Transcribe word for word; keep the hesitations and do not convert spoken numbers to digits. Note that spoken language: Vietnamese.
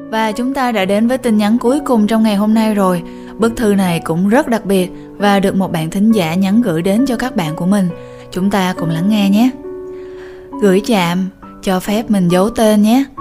Và chúng ta đã đến với tin nhắn cuối cùng trong ngày hôm nay rồi. Bức thư này cũng rất đặc biệt và được một bạn thính giả nhắn gửi đến cho các bạn của mình. Chúng ta cùng lắng nghe nhé. Gửi chạm, cho phép mình giấu tên nhé.